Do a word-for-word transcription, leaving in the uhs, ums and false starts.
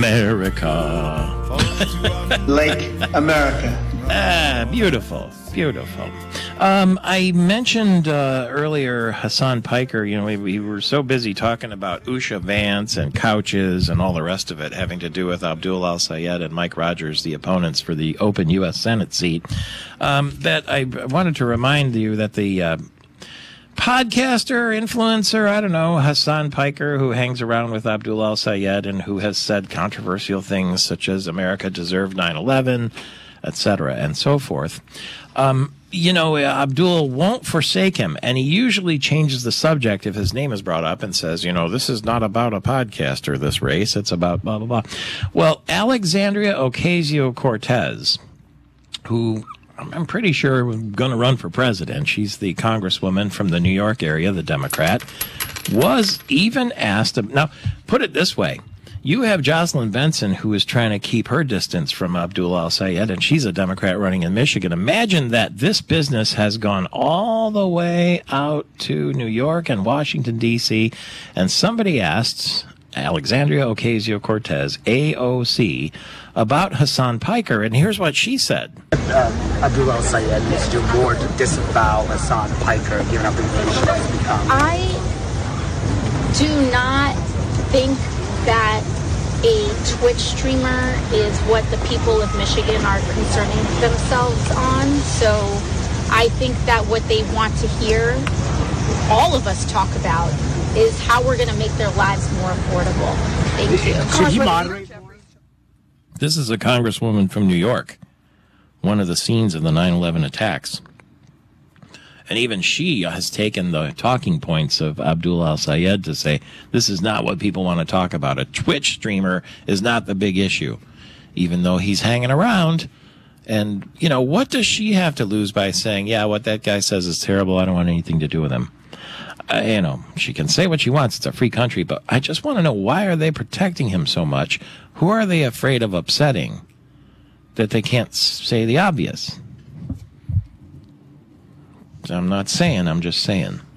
America. Lake America. Ah, beautiful, beautiful. Um, I mentioned uh, earlier Hassan Piker. You know, we, we were so busy talking about Usha Vance and couches and all the rest of it having to do with Abdul Al-Sayed and Mike Rogers, the opponents for the open U S Senate seat, um, that I wanted to remind you that the uh, podcaster, influencer, I don't know, Hassan Piker, who hangs around with Abdul Al-Sayed and who has said controversial things such as America deserved nine eleven, et cetera, and so forth. Um, you know, Abdul won't forsake him, and he usually changes the subject if his name is brought up and says, you know, this is not about a podcaster, this race, it's about blah, blah, blah. Well, Alexandria Ocasio-Cortez, who I'm pretty sure was going to run for president, she's the congresswoman from the New York area, the Democrat, was even asked, now, put it this way. You have Jocelyn Benson, who is trying to keep her distance from Abdul Al-Sayed, and she's a Democrat running in Michigan. Imagine that this business has gone all the way out to New York and Washington, D C, and somebody asked Alexandria Ocasio-Cortez, A O C, about Hassan Piker, and here's what she said. Uh, Abdul Al-Sayed needs to do more to disavow Hassan Piker, given how big the issue has become. I do not think that a Twitch streamer is what the people of Michigan are concerning themselves on. So I think that what they want to hear all of us talk about is how we're going to make their lives more affordable. Thank you. Should he moderate? This is a congresswoman from New York, one of the scenes of the nine eleven attacks. And even she has taken the talking points of Abdul Al-Sayed to say, this is not what people want to talk about. A Twitch streamer is not the big issue, even though he's hanging around. And, you know, what does she have to lose by saying, yeah, what that guy says is terrible, I don't want anything to do with him? Uh, you know, she can say what she wants. It's a free country. But I just want to know, why are they protecting him so much? Who are they afraid of upsetting that they can't say the obvious? I'm not saying, I'm just saying.